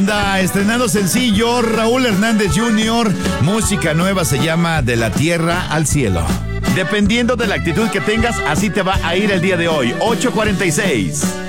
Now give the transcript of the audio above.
Anda estrenando sencillo Raúl Hernández Jr. Música nueva se llama De la Tierra al Cielo. Dependiendo de la actitud que tengas, así te va a ir el día de hoy. 8:46.